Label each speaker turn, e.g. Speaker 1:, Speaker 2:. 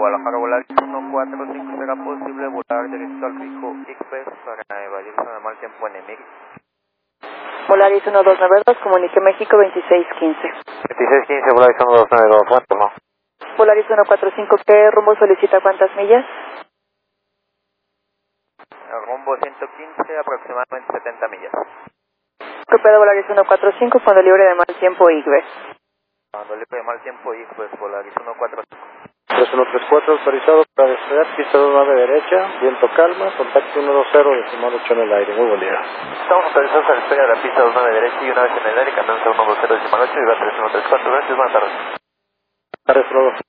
Speaker 1: Guadalajara, Volaris 145, ¿será posible volar directo al fijo Ixpes para evadir zona de mal tiempo enemigo?
Speaker 2: Volaris 1292, comunique México 2615.
Speaker 1: 2615, Volaris 1292, ¿cuánto no?
Speaker 2: Volaris 145, ¿qué rumbo solicita cuántas millas?
Speaker 1: El rumbo 115, aproximadamente 70 millas.
Speaker 2: Torpedo Volaris 145, cuando libre de mal tiempo Igbe.
Speaker 1: Cuando libre de mal tiempo Ixpes, Volaris 145.
Speaker 3: 3134 autorizado para despegar, pista 29 derecha, viento calma, contacto 120, decimal 8 en el aire, muy buen día.
Speaker 1: Estamos autorizados a despegar de la pista 29 derecha y una vez en el aire, cambiamos a 120, decimal 8 y va 3134, gracias, buenas tardes.
Speaker 3: Tardes, Frodo.